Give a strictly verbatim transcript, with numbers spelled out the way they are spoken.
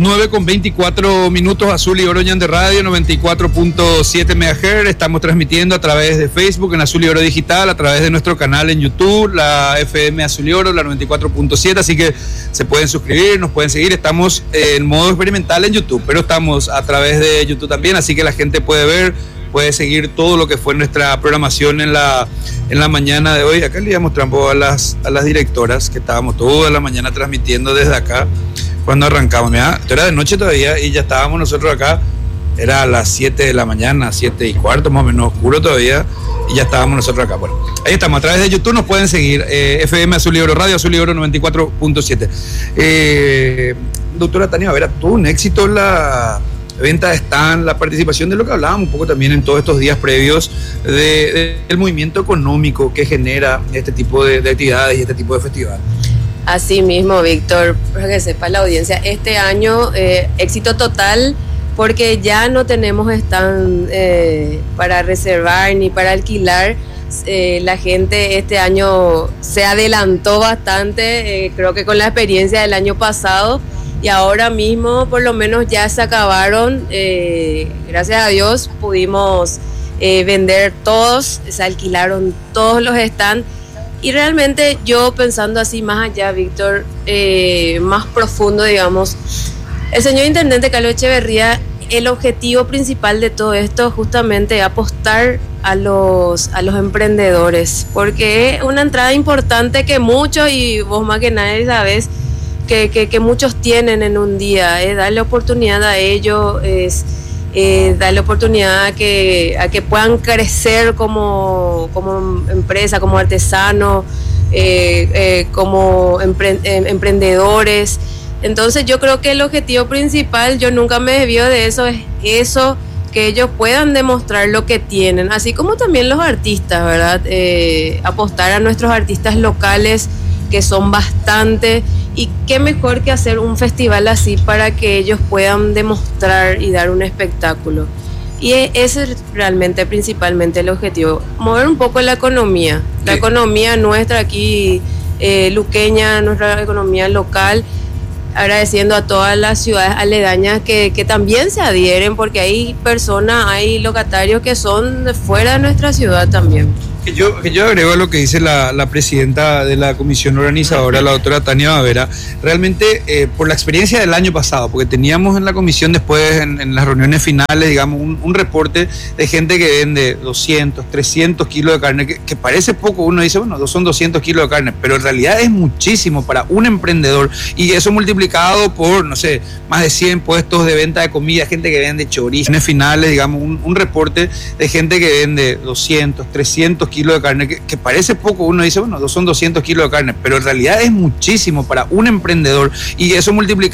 nueve con veinticuatro minutos, Azul y Oro de Radio, noventa y cuatro punto siete megahertz. Estamos transmitiendo a través de Facebook en Azul y Oro Digital, a través de nuestro canal en YouTube, la F M Azul y Oro, la noventa y cuatro punto siete. Así que se pueden suscribir, nos pueden seguir. Estamos en modo experimental en YouTube, pero estamos a través de YouTube también, así que la gente puede ver, puede seguir todo lo que fue nuestra programación en la, en la mañana de hoy. Acá le damos trampo a las, a las directoras, que estábamos toda la mañana transmitiendo desde acá. Cuando arrancamos, mira, esto era de noche todavía y ya estábamos nosotros acá, era a las siete de la mañana, siete y cuarto, más o menos oscuro todavía, y ya estábamos nosotros acá. Bueno, ahí estamos, a través de YouTube nos pueden seguir, eh, F M Azul y Oro Radio, Azul y Oro noventa y cuatro punto siete. Eh, doctora Tania, a ver, tuvo un éxito la venta de stand, la participación de lo que hablábamos un poco también en todos estos días previos de, de, del movimiento económico que genera este tipo de, de actividades y este tipo de festivales. Así mismo, Víctor, para que sepa la audiencia, este año eh, éxito total porque ya no tenemos stand eh, para reservar ni para alquilar. Eh, la gente este año se adelantó bastante, eh, creo que con la experiencia del año pasado, y ahora mismo por lo menos ya se acabaron, eh, gracias a Dios pudimos eh, vender todos, se alquilaron todos los stands. Y realmente yo pensando así más allá, Víctor, eh, más profundo, digamos, el señor intendente Carlos Echeverría, el objetivo principal de todo esto justamente es apostar a los, a los emprendedores, porque es una entrada importante que muchos, y vos más que nadie sabes, que, que, que muchos tienen en un día, es darle oportunidad a ellos, es Eh, darle oportunidad a que, a que puedan crecer como, como empresa, como artesanos, eh, eh, como empre, eh, emprendedores. Entonces yo creo que el objetivo principal, yo nunca me desvío de eso, es eso, que ellos puedan demostrar lo que tienen, así como también los artistas, ¿verdad? Eh, apostar a nuestros artistas locales, que son bastante. Y qué mejor que hacer un festival así para que ellos puedan demostrar y dar un espectáculo. Y ese es realmente principalmente el objetivo, mover un poco la economía, la sí. economía nuestra aquí, eh, luqueña, nuestra economía local, agradeciendo a todas las ciudades aledañas que, que también se adhieren, porque hay personas, hay locatarios que son de fuera de nuestra ciudad también. Que yo, que yo agrego a lo que dice la, la presidenta de la comisión organizadora, la doctora Tania Bavera, realmente eh, por la experiencia del año pasado, porque teníamos en la comisión después, en, en las reuniones finales, digamos, un, un reporte de gente que vende doscientos, trescientos kilos de carne, que, que parece poco, uno dice, bueno, son doscientos kilos de carne, pero en realidad es muchísimo para un emprendedor, y eso multiplicado por, no sé, más de cien puestos de venta de comida, gente que vende chorizo, finales, digamos, un, un reporte de gente que vende doscientos, trescientos kilos de carne, que, que parece poco, uno dice, bueno, son doscientos kilos de carne, pero en realidad es muchísimo para un emprendedor, y eso multiplicado